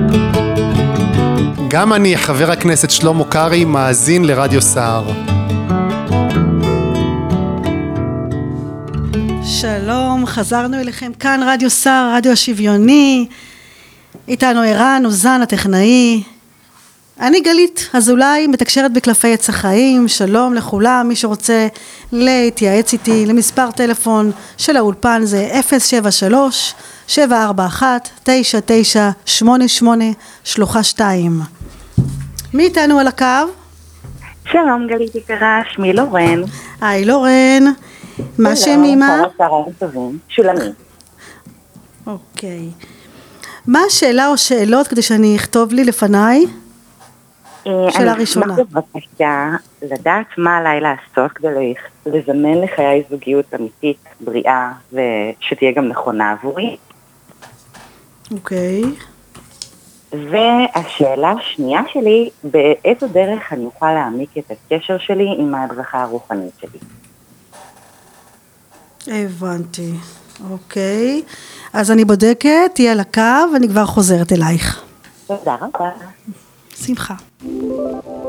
גם אני, חבר הכנסת שלמה קרעי, מאזין לרדיו סער. שלום, חזרנו אליכם כאן רדיו סער, רדיו השוויוני. איתנו ערן אוזן הטכנאי. אני גלית אזולאי, מתקשרת בקלפי עץ החיים. שלום לכולם, מי שרוצה להתייעץ איתי למספר טלפון של האולפן זה 073-741-9988 שלוחה 2. מי איתנו על הקו? שלום גלית יקרה, שמי לורן. היי לורן, מה שם אמא? צהריים טובים, שולמית. אוקיי. מה השאלה או שאלות כדי שאני אכתוב לי לפניי? שאלה ראשונה. אני אשמח בבקשה לדעת מה עליי לעשות כדי לזמן לחיי זוגיות אמיתית, בריאה, ושתהיה גם נכונה עבורי. אוקיי. והשאלה השנייה שלי, באיזו דרך אני אוכל להעמיק את הקשר שלי עם ההדרכה הרוחנית שלי. הבנתי. אוקיי. אז אני בודקת, תהיה על הקו, ואני כבר חוזרת אלייך. תודה רבה. שמחה.